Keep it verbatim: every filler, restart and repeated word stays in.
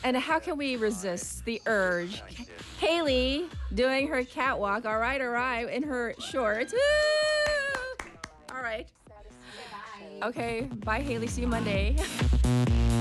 And how can we resist the urge? Haley doing her catwalk. All right, all right, in her shorts. Woo! All right. Bye. Okay, bye, Haley. See you Monday.